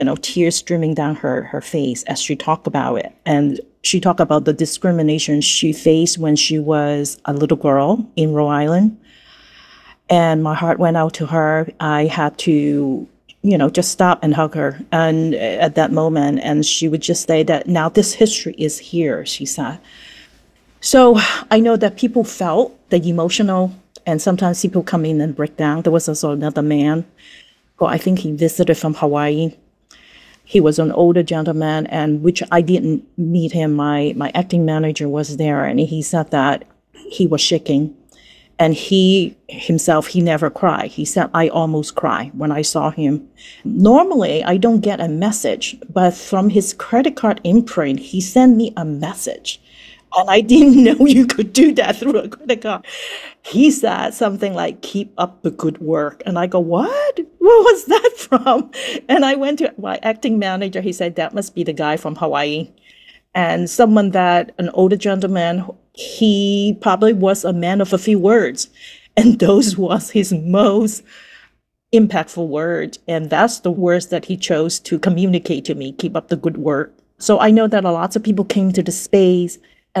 tears streaming down her face as she talked about it. And she talked about the discrimination she faced when she was a little girl in Rhode Island. And my heart went out to her. I had to, just stop and hug her. And at that moment, and she would just say that now this history is here, she said. So I know that people felt the emotional, and sometimes people come in and break down. There was also another man who I think he visited from Hawaii. He was an older gentleman, and which I didn't meet him. My acting manager was there, and he said that he was shaking. And he himself, he never cried. He said, I almost cried when I saw him. Normally, I don't get a message, but from his credit card imprint, he sent me a message. And I didn't know you could do that through a credit card. He said something like, keep up the good work. And I go, what? Where was that from? And I went to my acting manager. He said, that must be the guy from Hawaii. And an older gentleman, he probably was a man of a few words. And those was his most impactful word. And that's the words that he chose to communicate to me, keep up the good work. So I know that a lot of people came to the space